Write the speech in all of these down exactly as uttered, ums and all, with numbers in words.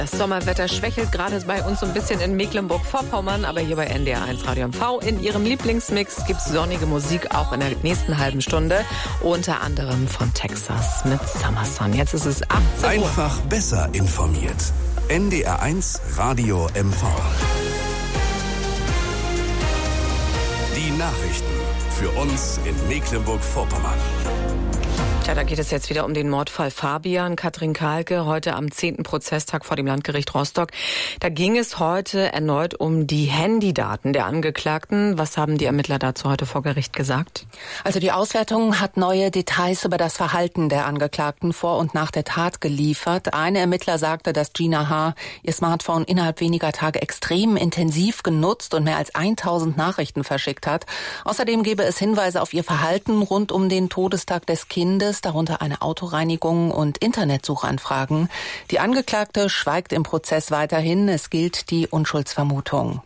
Das Sommerwetter schwächelt gerade bei uns so ein bisschen in Mecklenburg-Vorpommern, aber hier bei N D R eins Radio M V in Ihrem Lieblingsmix gibt's sonnige Musik auch in der nächsten halben Stunde, unter anderem von Texas mit Summer Sun. Jetzt ist es achtzehn Uhr. Einfach besser informiert. N D R eins Radio M V. Die Nachrichten für uns in Mecklenburg-Vorpommern. Tja, da geht es jetzt wieder um den Mordfall Fabian. Katrin Kahlke, heute am zehnten Prozesstag vor dem Landgericht Rostock. Da ging es heute erneut um die Handydaten der Angeklagten. Was haben die Ermittler dazu heute vor Gericht gesagt? Also die Auswertung hat neue Details über das Verhalten der Angeklagten vor und nach der Tat geliefert. Eine Ermittler sagte, dass Gina H. ihr Smartphone innerhalb weniger Tage extrem intensiv genutzt und mehr als tausend Nachrichten verschickt hat. Außerdem gebe es Hinweise auf ihr Verhalten rund um den Todestag des Kindes, darunter eine Autoreinigung und Internetsuchanfragen. Die Angeklagte schweigt im Prozess weiterhin. Es gilt die Unschuldsvermutung.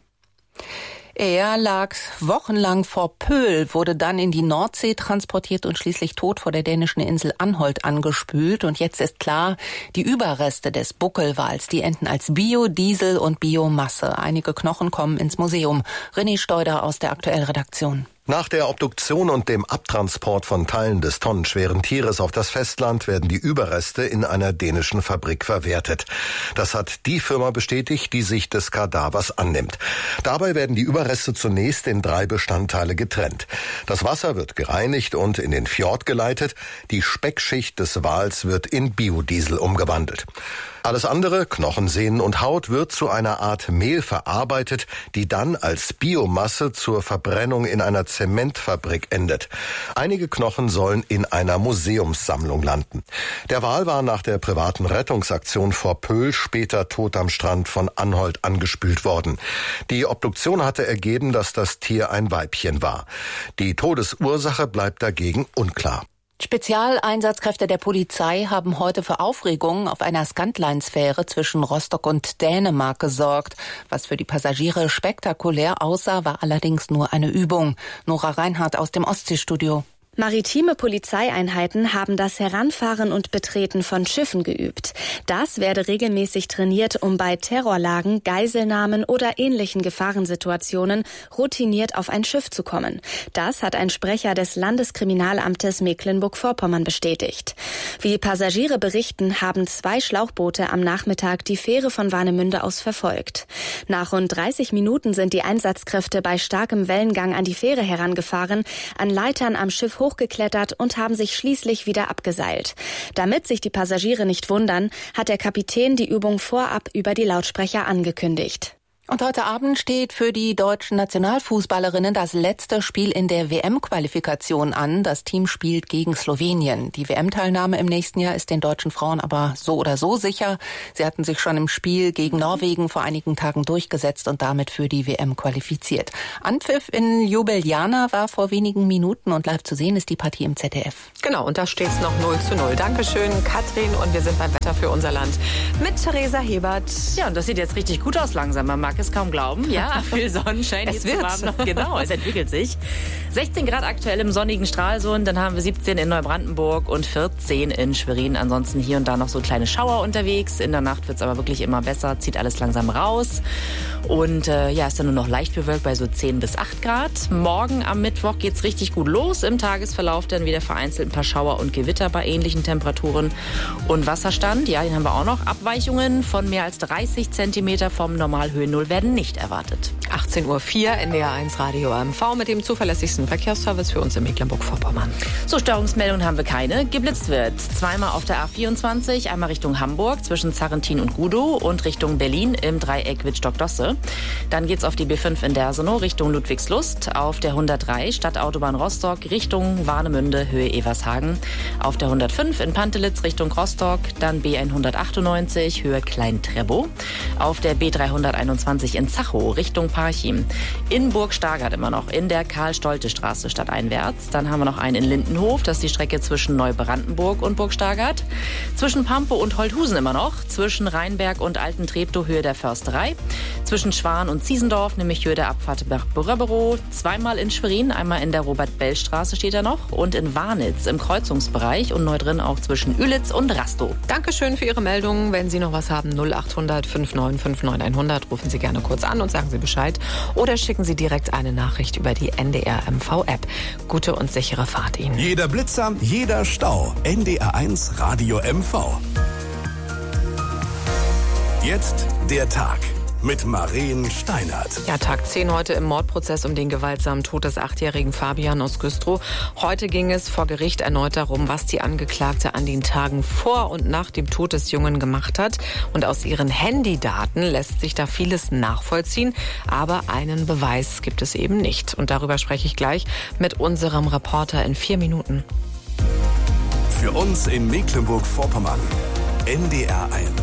Er lag wochenlang vor Pöhl, wurde dann in die Nordsee transportiert und schließlich tot vor der dänischen Insel Anholt angespült. Und jetzt ist klar, die Überreste des Buckelwals, die enden als Biodiesel und Biomasse. Einige Knochen kommen ins Museum. René Steuder aus der Aktuell-Redaktion. Nach der Obduktion und dem Abtransport von Teilen des tonnenschweren Tieres auf das Festland werden die Überreste in einer dänischen Fabrik verwertet. Das hat die Firma bestätigt, die sich des Kadavers annimmt. Dabei werden die Überreste zunächst in drei Bestandteile getrennt. Das Wasser wird gereinigt und in den Fjord geleitet. Die Speckschicht des Wals wird in Biodiesel umgewandelt. Alles andere, Knochen, Sehnen und Haut, wird zu einer Art Mehl verarbeitet, die dann als Biomasse zur Verbrennung in einer Zementfabrik endet. Einige Knochen sollen in einer Museumssammlung landen. Der Wal war nach der privaten Rettungsaktion vor Pöhl später tot am Strand von Anholt angespült worden. Die Obduktion hatte ergeben, dass das Tier ein Weibchen war. Die Todesursache bleibt dagegen unklar. Spezialeinsatzkräfte der Polizei haben heute für Aufregung auf einer Scantline-Fähre zwischen Rostock und Dänemark gesorgt. Was für die Passagiere spektakulär aussah, war allerdings nur eine Übung. Nora Reinhardt aus dem Ostseestudio. Maritime Polizeieinheiten haben das Heranfahren und Betreten von Schiffen geübt. Das werde regelmäßig trainiert, um bei Terrorlagen, Geiselnahmen oder ähnlichen Gefahrensituationen routiniert auf ein Schiff zu kommen. Das hat ein Sprecher des Landeskriminalamtes Mecklenburg-Vorpommern bestätigt. Wie Passagiere berichten, haben zwei Schlauchboote am Nachmittag die Fähre von Warnemünde aus verfolgt. Nach rund dreißig Minuten sind die Einsatzkräfte bei starkem Wellengang an die Fähre herangefahren, an Leitern am Schiff hochgeklettert und haben sich schließlich wieder abgeseilt. Damit sich die Passagiere nicht wundern, hat der Kapitän die Übung vorab über die Lautsprecher angekündigt. Und heute Abend steht für die deutschen Nationalfußballerinnen das letzte Spiel in der W M-Qualifikation an. Das Team spielt gegen Slowenien. Die W M-Teilnahme im nächsten Jahr ist den deutschen Frauen aber so oder so sicher. Sie hatten sich schon im Spiel gegen Norwegen vor einigen Tagen durchgesetzt und damit für die W M qualifiziert. Anpfiff in Ljubljana war vor wenigen Minuten und live zu sehen ist die Partie im Z D F. Genau, und da steht es noch null zu null. Dankeschön, Katrin. Und wir sind beim Wetter für unser Land mit Theresa Hebert. Ja, und das sieht jetzt richtig gut aus langsam. Man mag es kaum glauben. Ja, viel Sonnenschein. Es wird. Noch. Genau, es entwickelt sich. sechzehn Grad aktuell im sonnigen Stralsund, dann haben wir siebzehn in Neubrandenburg und vierzehn in Schwerin. Ansonsten hier und da noch so kleine Schauer unterwegs. In der Nacht wird es aber wirklich immer besser, zieht alles langsam raus. Und äh, ja, ist dann nur noch leicht bewölkt bei so zehn bis acht Grad. Morgen am Mittwoch geht's richtig gut los. Im Tagesverlauf dann wieder vereinzelt ein paar Schauer und Gewitter bei ähnlichen Temperaturen. Und Wasserstand, ja, den haben wir auch noch. Abweichungen von mehr als dreißig Zentimeter vom Normalhöhennull werden nicht erwartet. achtzehn Uhr vier, N D R eins Radio M V mit dem zuverlässigsten Verkehrsservice für uns in Mecklenburg-Vorpommern. So, Störungsmeldungen haben wir keine. Geblitzt wird zweimal auf der A vierundzwanzig, einmal Richtung Hamburg zwischen Zarrentin und Gudow und Richtung Berlin im Dreieck Wittstock-Dosse. Dann geht's auf die B fünf in Dersenow Richtung Ludwigslust, auf der hundertdrei Stadtautobahn Rostock Richtung Warnemünde, Höhe Evershagen, auf der hundertfünf in Pantelitz Richtung Rostock, dann B hundertachtundneunzig Höhe Klein-Trebow, auf der B dreihunderteinundzwanzig fünfundzwanzig in Zachow Richtung Parchim. In Burg Stargard immer noch, in der Karl-Stolte-Straße stadteinwärts. Dann haben wir noch einen in Lindenhof, das ist die Strecke zwischen Neubrandenburg und Burg Stargard. Zwischen Pampe und Holthusen immer noch, zwischen Rheinberg und Alten-Treptow Höhe der Försterei. Zwischen Schwan und Ziesendorf, nämlich Höhe der Abfahrt nach Bürgerbüro. Zweimal in Schwerin, einmal in der Robert-Bell-Straße steht er noch und in Warnitz im Kreuzungsbereich und neu drin auch zwischen Üllitz und Rastow. Dankeschön für Ihre Meldungen. Wenn Sie noch was haben, null acht hundert fünfundneunzig neunundfünfzig hundert, rufen Sie gerne kurz an und sagen Sie Bescheid. Oder schicken Sie direkt eine Nachricht über die N D R M V-App. Gute und sichere Fahrt Ihnen. Jeder Blitzer, jeder Stau. N D R eins Radio M V. Jetzt der Tag mit Maren Steinert. Ja, Tag zehn heute im Mordprozess um den gewaltsamen Tod des achtjährigen Fabian aus Güstrow. Heute ging es vor Gericht erneut darum, was die Angeklagte an den Tagen vor und nach dem Tod des Jungen gemacht hat. Und aus ihren Handydaten lässt sich da vieles nachvollziehen. Aber einen Beweis gibt es eben nicht. Und darüber spreche ich gleich mit unserem Reporter in vier Minuten. Für uns in Mecklenburg-Vorpommern. N D R eins.